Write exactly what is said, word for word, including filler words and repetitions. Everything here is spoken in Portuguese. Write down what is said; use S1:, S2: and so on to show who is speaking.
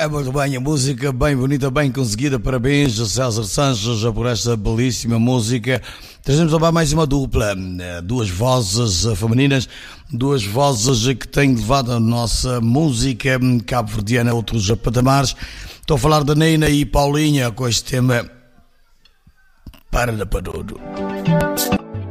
S1: É muito bem, a música bem bonita, bem conseguida. Parabéns a César Sanches por esta belíssima música. Trazemos agora mais uma dupla, duas vozes femininas, duas vozes que têm levado a nossa música cabo-verdiana a outros patamares. Estou a falar da Nina e Paulinha com este tema Para da Parudo.